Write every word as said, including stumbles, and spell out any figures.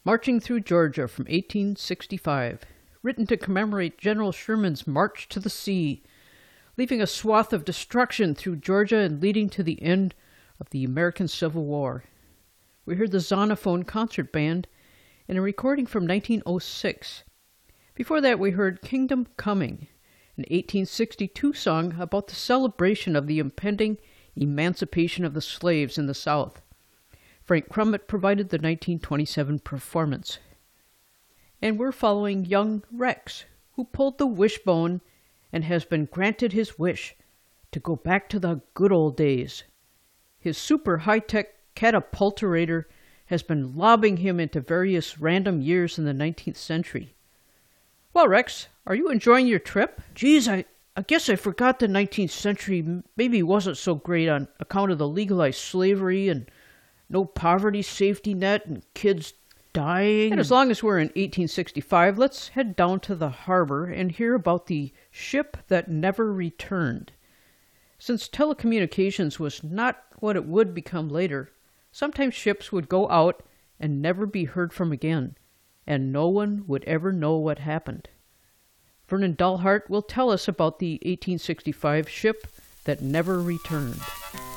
Marching Through Georgia from eighteen sixty-five, written to commemorate General Sherman's march to the sea, leaving a swath of destruction through Georgia and leading to the end of the American Civil War. We heard the Zonophone Concert Band in a recording from nineteen oh six. Before that, we heard Kingdom Coming, an eighteen sixty-two song about the celebration of the impending emancipation of the slaves in the South. Frank Crummett provided the nineteen twenty-seven performance. And we're following young Rex, who pulled the wishbone and has been granted his wish to go back to the good old days. His super high-tech catapulterator has been lobbing him into various random years in the nineteenth century. Well, Rex, are you enjoying your trip? Geez, I, I guess I forgot the nineteenth century maybe wasn't so great on account of the legalized slavery and no poverty safety net and kids dying. And as long as we're in eighteen sixty-five, let's head down to the harbor and hear about the ship that never returned. Since telecommunications was not what it would become later, sometimes ships would go out and never be heard from again, and no one would ever know what happened. Vernon Dalhart will tell us about the eighteen sixty-five ship that never returned.